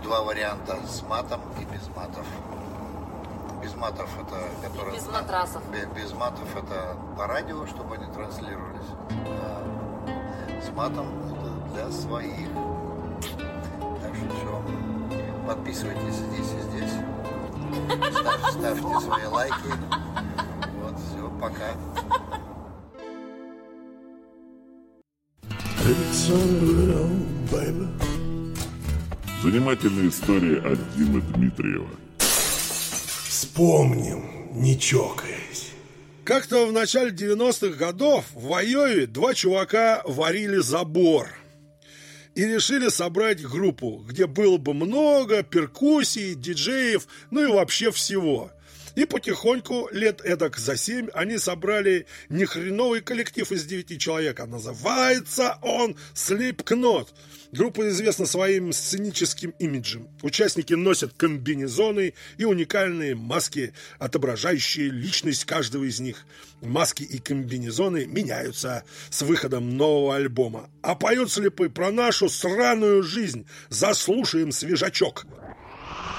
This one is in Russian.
два варианта с матом и без матов. Без матов это... Которые, без матрасов. Без матов это по радио, чтобы они транслировались. А с матом это для своих. Так что все. Подписывайтесь здесь и здесь. Ставьте свои лайки. Вот, все, пока. Занимательные истории от Димы Дмитриева. Вспомним, не чокаясь. Как-то в начале 90-х годов в Айове два чувака варили забор. И решили собрать группу, где было бы много перкуссий, диджеев, ну и вообще всего. И потихоньку, лет эдак за 7, они собрали нехреновый коллектив из 9 человек. А называется он Slipknot. Группа известна своим сценическим имиджем. Участники носят комбинезоны и уникальные маски, отображающие личность каждого из них. Маски и комбинезоны меняются с выходом нового альбома. А поют слепы про нашу сраную жизнь. Заслушаем свежачок.